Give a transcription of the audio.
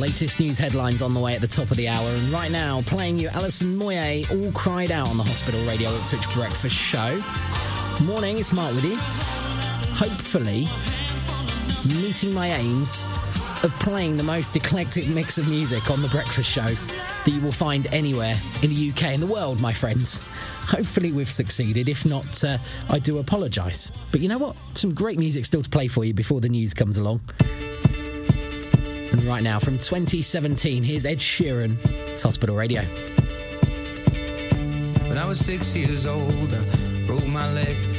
Latest news headlines on the way at the top of the hour, and right now playing you Alison Moyet, All Cried Out on the Hospital Radio Ipswich Breakfast Show. Morning, it's Mark with you. Hopefully meeting my aims of playing the most eclectic mix of music on the breakfast show that you will find anywhere in the UK and the world, my friends. Hopefully we've succeeded. If not, I do apologise. But you know what? Some great music still to play for you before the news comes along. And right now, from 2017, here's Ed Sheeran. It's Hospital Radio. When I was 6 years old, I broke my leg.